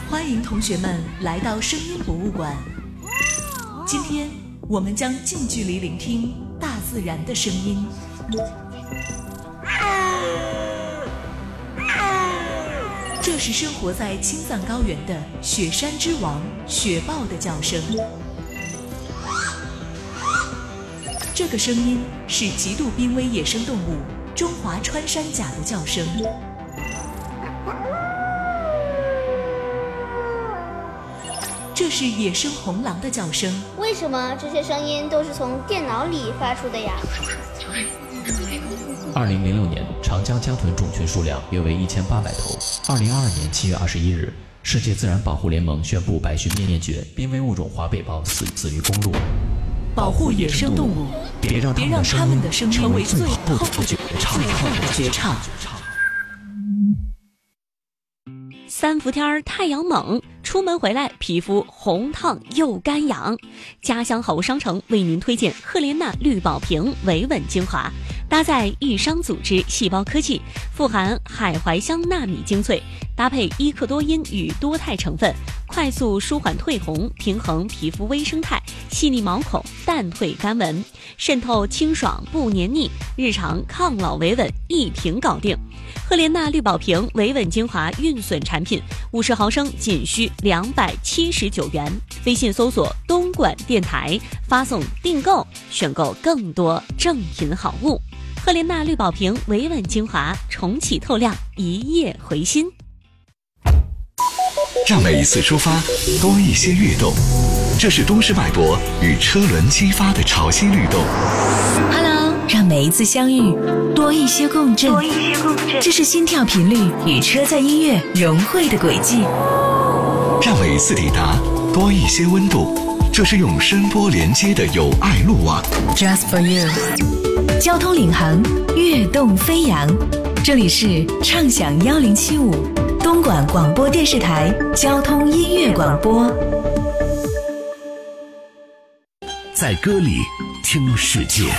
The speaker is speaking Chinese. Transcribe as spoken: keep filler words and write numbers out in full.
欢迎同学们来到声音博物馆。今天我们将近距离聆听大自然的声音。这是生活在青藏高原的雪山之王雪豹的叫声。这个声音是极度濒危野生动物中华穿山甲的叫声。这是野生红狼的叫声。 为什么这些声音都是从电脑里发出的呀？ 二零零六年，长江江豚种群数量约为一千八百头。二零二二年七月二十一日，世界自然保护联盟宣布白须灭灭绝，濒危物种华北豹死死于公路。 保护野生动物， 别让他们的声音成为最后的绝唱。绝唱。 三伏天太阳猛，出门回来皮肤红烫又干痒。家乡好物商城为您推荐赫莲娜绿宝瓶维稳精华，搭载益生组织细胞科技，富含海淮香纳米精粹，搭配伊克多因与多肽成分，快速舒缓褪红，平衡皮肤微生态，细腻毛孔，淡退干纹，渗透清爽不黏腻，日常抗老维稳一瓶搞定。赫莲娜绿宝瓶维稳精华运损产品，五十毫升仅需两百七十九元。微信搜索东莞电台，发送订购，选购更多正品好物。赫莲娜绿宝瓶维稳精华，重启透亮，一夜回心。 让每一次出发多一些跃动，这是都市脉搏与车轮激发的潮汐律动。 Hello， 让每一次相遇多一些共振， 多一些共振， 这是心跳频率与车载音乐融汇的轨迹。 让每一次抵达多一些温度，这是用声波连接的有爱路网。 Just for you， 交通领航，跃动飞扬。这里是畅享一零七五东莞广播电视台交通音乐广播。 在歌里听世界，